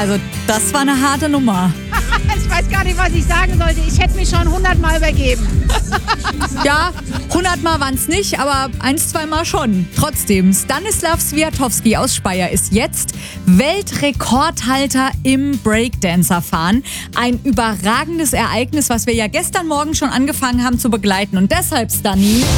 Also das war eine harte Nummer. Ich weiß gar nicht, was ich sagen sollte. Ich hätte mich schon 100 Mal übergeben. Ja, 100 Mal waren es nicht, aber 1-2 Mal schon. Trotzdem, Stanislav Swiatowski aus Speyer ist jetzt Weltrekordhalter im Breakdancer-Fahren. Ein überragendes Ereignis, was wir ja gestern Morgen schon angefangen haben zu begleiten. Und deshalb, Stani, ist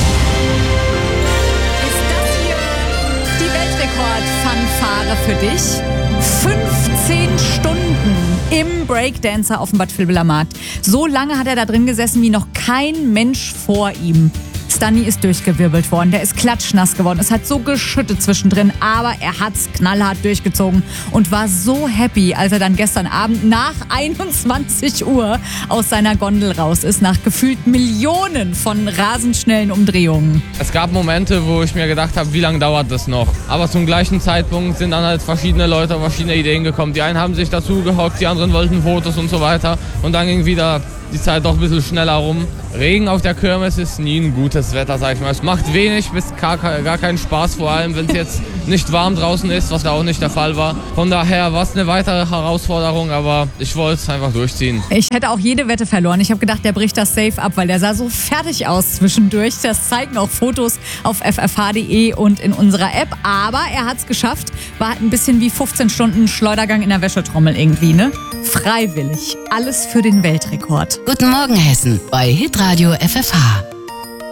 das hier die Weltrekord-Fanfare für dich. 15 Stunden im Breakdancer auf dem Bad Vilbela Markt. So lange hat er da drin gesessen wie noch kein Mensch vor ihm. Stani ist durchgewirbelt worden, der ist klatschnass geworden. Es hat so geschüttet zwischendrin, aber er hat's knallhart durchgezogen und war so happy, als er dann gestern Abend nach 21 Uhr aus seiner Gondel raus ist, nach gefühlt Millionen von rasend schnellen Umdrehungen. Es gab Momente, wo ich mir gedacht habe, wie lange dauert das noch? Aber zum gleichen Zeitpunkt sind dann halt verschiedene Leute auf verschiedene Ideen gekommen. Die einen haben sich dazu gehockt, die anderen wollten Fotos und so weiter. Und dann ging wieder die Zeit doch ein bisschen schneller rum. Regen auf der Kirmes ist nie ein gutes Wetter, sag ich mal. Es macht wenig bis gar keinen Spaß, vor allem wenn es jetzt nicht warm draußen ist, was da auch nicht der Fall war. Von daher war es eine weitere Herausforderung, aber ich wollte es einfach durchziehen. Ich hätte auch jede Wette verloren. Ich habe gedacht, der bricht das safe ab, weil der sah so fertig aus zwischendurch. Das zeigen auch Fotos auf ffh.de und in unserer App. Aber er hat es geschafft. War halt ein bisschen wie 15 Stunden Schleudergang in der Wäschetrommel irgendwie, ne? Freiwillig. Alles für den Weltrekord. Guten Morgen Hessen bei Hitradio FFH.